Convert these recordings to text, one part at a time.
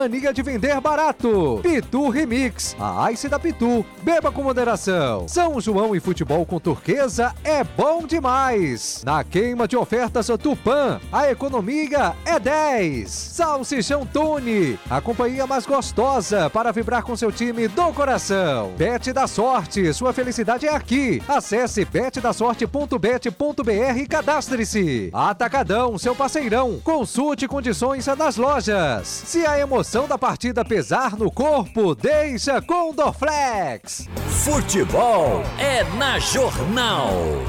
Mania de vender barato. Pitu Remix, a Ice da Pitu. Beba com moderação. São João e futebol com turquesa é bom demais. Na queima de ofertas Tupã, a economia é 10. Salsichão Tune, a companhia mais gostosa para vibrar com seu time do coração. Bet da Sorte, sua felicidade é aqui. Acesse betdasorte.bet.br e cadastre-se. Atacadão, seu parceirão. Consulte condições nas lojas. Se a emoção da partida pesar no corpo, deixa com Dorflex. Futebol é na Jornal.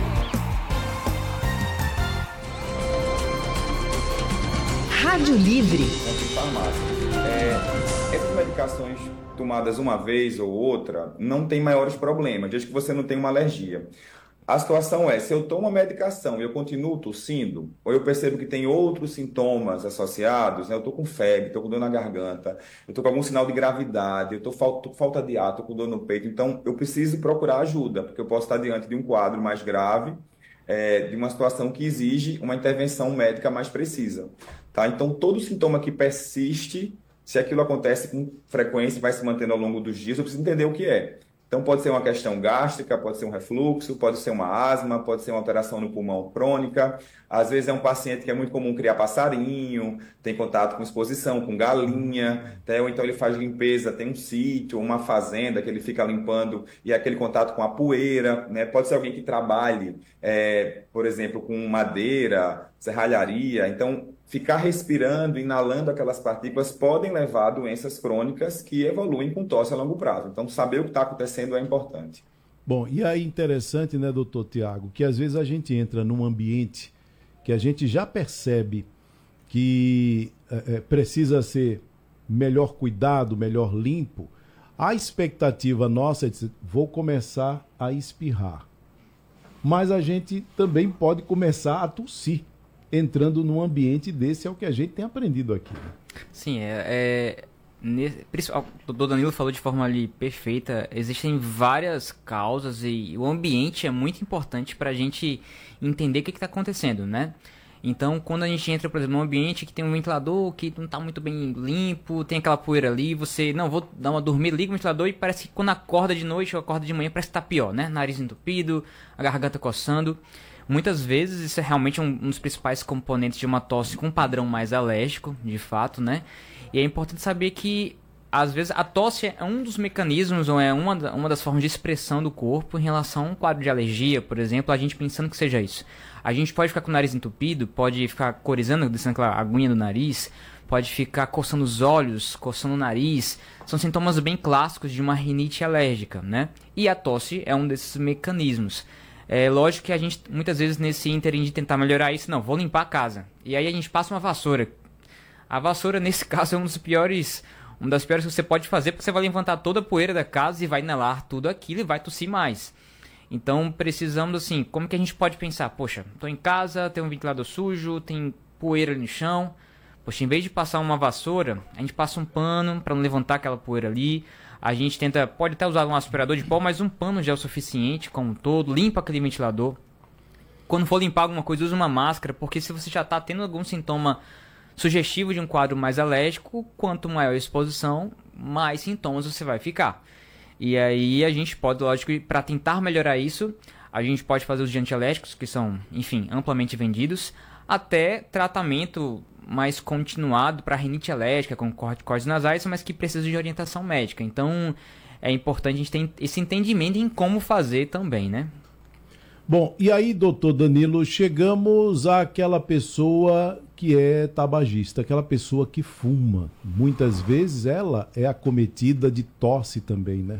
Rádio Livre. Essas medicações tomadas uma vez ou outra não tem maiores problemas, desde que você não tem uma alergia. A situação é, se eu tomo a medicação e eu continuo tossindo, ou eu percebo que tem outros sintomas associados, né? Eu estou com febre, estou com dor na garganta, eu estou com algum sinal de gravidade, eu estou com falta de ar, estou com dor no peito, então eu preciso procurar ajuda, porque eu posso estar diante de um quadro mais grave, de uma situação que exige uma intervenção médica mais precisa. Tá? Então, todo sintoma que persiste, se aquilo acontece com frequência e vai se mantendo ao longo dos dias, eu preciso entender o que é. Então, pode ser uma questão gástrica, pode ser um refluxo, pode ser uma asma, pode ser uma alteração no pulmão crônica. Às vezes é um paciente que é muito comum criar passarinho, tem contato com exposição, com galinha, ou então ele faz limpeza, tem um sítio, uma fazenda que ele fica limpando e é aquele contato com a poeira, né? Pode ser alguém que trabalhe, por exemplo, com madeira, serralharia. Então, ficar respirando, inalando aquelas partículas podem levar a doenças crônicas que evoluem com tosse a longo prazo. Então, saber o que está acontecendo é importante. Bom, e aí interessante, né, doutor Tiago, que às vezes a gente entra num ambiente que a gente já percebe que precisa ser melhor cuidado, melhor limpo. A expectativa nossa é de vou começar a espirrar. Mas a gente também pode começar a tossir. Entrando num ambiente desse, é o que a gente tem aprendido aqui. Sim, o doutor Danilo falou de forma ali perfeita. Existem várias causas e o ambiente é muito importante para a gente entender o que está acontecendo, né? Então, quando a gente entra, por exemplo, num ambiente que tem um ventilador que não está muito bem limpo, tem aquela poeira ali, você, não, vou dar uma dormida, liga o ventilador e parece que quando acorda de noite ou acorda de manhã, parece que está pior, né? Nariz entupido, a garganta coçando. Muitas vezes isso é realmente um dos principais componentes de uma tosse com um padrão mais alérgico, de fato, né? E é importante saber que, às vezes, a tosse é um dos mecanismos, ou é uma das formas de expressão do corpo em relação a um quadro de alergia, por exemplo, a gente pensando que seja isso. A gente pode ficar com o nariz entupido, pode ficar corizando, descendo aquela aguinha do nariz, pode ficar coçando os olhos, coçando o nariz. São sintomas bem clássicos de uma rinite alérgica, né? E a tosse é um desses mecanismos. É lógico que a gente, muitas vezes, nesse ínterim de tentar melhorar isso, não, vou limpar a casa. E aí a gente passa uma vassoura. A vassoura, nesse caso, é uma das piores que você pode fazer, porque você vai levantar toda a poeira da casa e vai inalar tudo aquilo e vai tossir mais. Então, precisamos, assim, como que a gente pode pensar? Poxa, estou em casa, tem um ventilador sujo, tem poeira no chão. Poxa, em vez de passar uma vassoura, a gente passa um pano para não levantar aquela poeira ali. A gente pode até usar um aspirador de pó, mas um pano já é o suficiente como um todo. Limpa aquele ventilador. Quando for limpar alguma coisa, use uma máscara, porque se você já está tendo algum sintoma sugestivo de um quadro mais alérgico, quanto maior a exposição, mais sintomas você vai ficar. E aí a gente pode, lógico, para tentar melhorar isso, a gente pode fazer os de antialérgicos, que são, enfim, amplamente vendidos, até tratamento mais continuado para rinite alérgica, com corticoides nasais, mas que precisa de orientação médica. Então, é importante a gente ter esse entendimento em como fazer também, né? Bom, e aí, doutor Danilo, chegamos àquela pessoa que é tabagista, aquela pessoa que fuma. Muitas vezes ela é acometida de tosse também, né?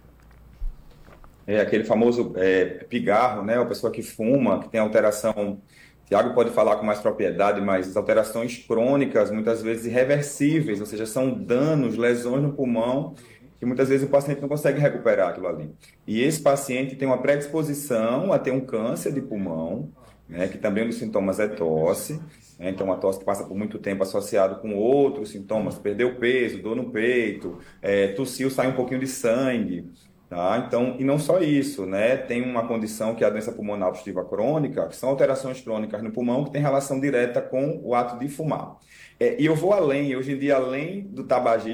É aquele famoso pigarro, né? A pessoa que fuma, que tem alteração... Tiago pode falar com mais propriedade, mas as alterações crônicas, muitas vezes irreversíveis, ou seja, são danos, lesões no pulmão, que muitas vezes o paciente não consegue recuperar aquilo ali. E esse paciente tem uma predisposição a ter um câncer de pulmão, né, que também um dos sintomas é tosse, né, então uma tosse que passa por muito tempo associado com outros sintomas, perdeu peso, dor no peito, tossiu, sai um pouquinho de sangue. Tá? Então, e não só isso, né? Tem uma condição que é a doença pulmonar obstrutiva crônica, que são alterações crônicas no pulmão que tem relação direta com o ato de fumar. E eu vou além, hoje em dia, além do tabagismo,